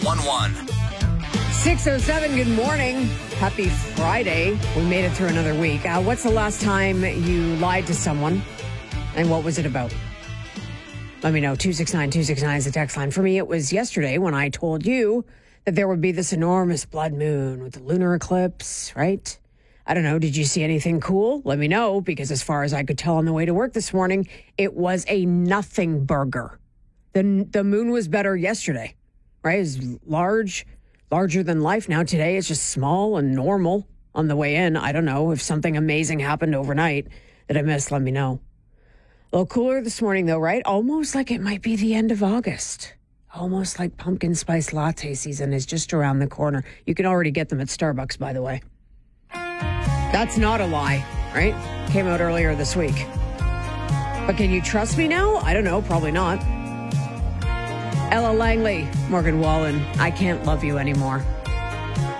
1011. 6:07, good morning. Happy Friday. We made it through another week. What's the last time you lied to someone, and what was it about? Let me know. 269-269 is the text line. For me, it was yesterday when I told you that there would be this enormous blood moon with the lunar eclipse, right? I don't know. Did you see anything cool? Let me know, because as far as I could tell on the way to work this morning, it was a nothing burger. The moon was better yesterday, right? It was larger than life. Now today it's just small and normal on the way in. I don't know if something amazing happened overnight that I missed. Let me know. A little cooler this morning though, right? Almost like it might be the end of August. Almost like pumpkin spice latte season is just around the corner. You can already get them at Starbucks, by the way. That's not a lie, right? Came out earlier this week. But can you trust me now? I don't know. Probably not. Ella Langley, Morgan Wallen, I Can't Love You Anymore.